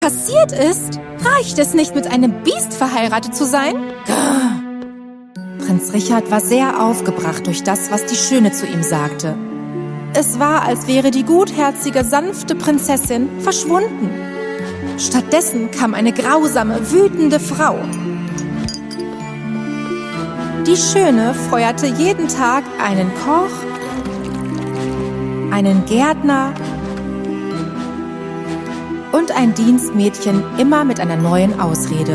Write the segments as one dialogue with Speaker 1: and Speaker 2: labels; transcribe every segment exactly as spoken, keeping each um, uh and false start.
Speaker 1: passiert ist? Reicht es nicht, mit einem Biest verheiratet zu sein? Grrr. Prinz Richard war sehr aufgebracht durch das, was die Schöne zu ihm sagte. Es war, als wäre die gutherzige, sanfte Prinzessin verschwunden. Stattdessen kam eine grausame, wütende Frau. Die Schöne feuerte jeden Tag einen Koch, einen Gärtner und ein Dienstmädchen, immer mit einer neuen Ausrede.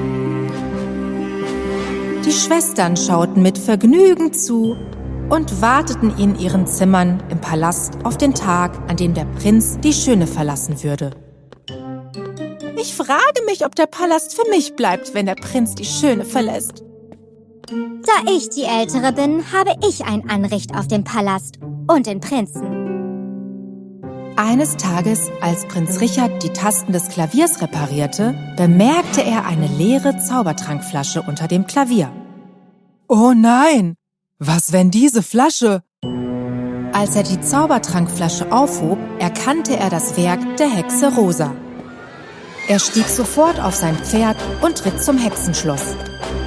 Speaker 1: Die Schwestern schauten mit Vergnügen zu und warteten in ihren Zimmern im Palast auf den Tag, an dem der Prinz die Schöne verlassen würde. Ich frage mich, ob der Palast für mich bleibt, wenn der Prinz die Schöne verlässt.
Speaker 2: Da ich die Ältere bin, habe ich ein Anrecht auf den Palast und den Prinzen.
Speaker 1: Eines Tages, als Prinz Richard die Tasten des Klaviers reparierte, bemerkte er eine leere Zaubertrankflasche unter dem Klavier. Oh nein! Was, wenn diese Flasche... Als er die Zaubertrankflasche aufhob, erkannte er das Werk der Hexe Rosa. Er stieg sofort auf sein Pferd und ritt zum Hexenschloss.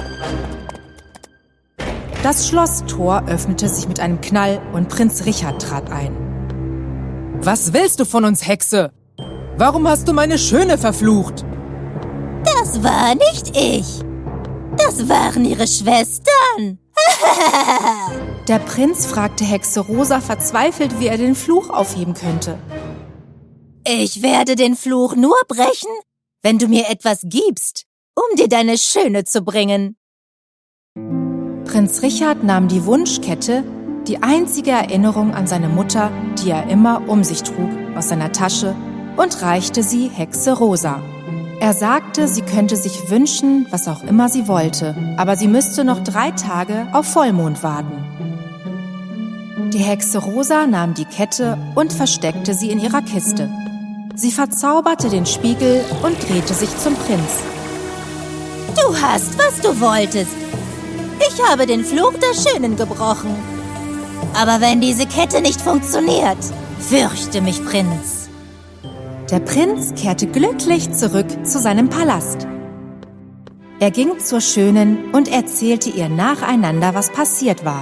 Speaker 1: Das Schlosstor öffnete sich mit einem Knall und Prinz Richard trat ein. Was willst du von uns, Hexe? Warum hast du meine Schöne verflucht?
Speaker 3: Das war nicht ich. Das waren ihre Schwestern.
Speaker 1: Der Prinz fragte Hexe Rosa verzweifelt, wie er den Fluch aufheben könnte.
Speaker 3: Ich werde den Fluch nur brechen, wenn du mir etwas gibst, um dir deine Schöne zu bringen.
Speaker 1: Prinz Richard nahm die Wunschkette, die einzige Erinnerung an seine Mutter, die er immer um sich trug, aus seiner Tasche und reichte sie Hexe Rosa. Er sagte, sie könnte sich wünschen, was auch immer sie wollte, aber sie müsste noch drei Tage auf Vollmond warten. Die Hexe Rosa nahm die Kette und versteckte sie in ihrer Kiste. Sie verzauberte den Spiegel und drehte sich zum Prinz.
Speaker 3: Du hast, was du wolltest. Ich habe den Fluch der Schönen gebrochen. Aber wenn diese Kette nicht funktioniert, fürchte mich, Prinz.
Speaker 1: Der Prinz kehrte glücklich zurück zu seinem Palast. Er ging zur Schönen und erzählte ihr nacheinander, was passiert war.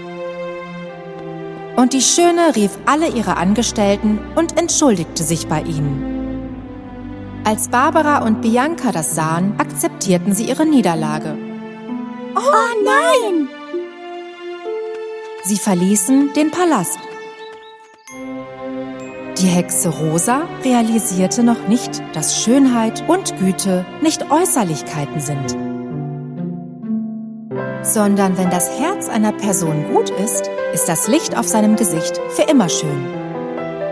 Speaker 1: Und die Schöne rief alle ihre Angestellten und entschuldigte sich bei ihnen. Als Barbara und Bianca das sahen, akzeptierten sie ihre Niederlage.
Speaker 2: Oh nein!
Speaker 1: Sie verließen den Palast. Die Hexe Rosa realisierte noch nicht, dass Schönheit und Güte nicht Äußerlichkeiten sind, sondern wenn das Herz einer Person gut ist, ist das Licht auf seinem Gesicht für immer schön.